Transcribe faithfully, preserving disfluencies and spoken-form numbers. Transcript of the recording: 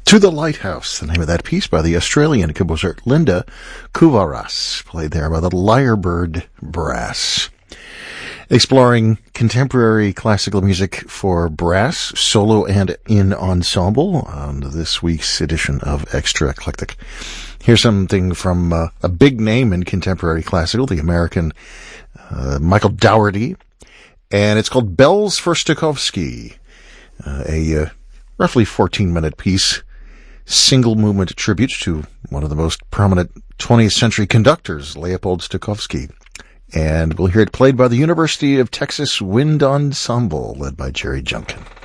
To the Lighthouse, the name of that piece by the Australian composer Linda Kuvaras, played there by the Lyrebird Brass. Exploring contemporary classical music for brass, solo and in ensemble on this week's edition of Extra Eclectic. Here's something from uh, a big name in contemporary classical, the American uh, Michael Dougherty, and it's called Bells for Stokowski, uh, a uh, roughly fourteen-minute piece, single-movement tribute to one of the most prominent twentieth century conductors, Leopold Stokowski. And we'll hear it played by the University of Texas Wind Ensemble, led by Jerry Junkin.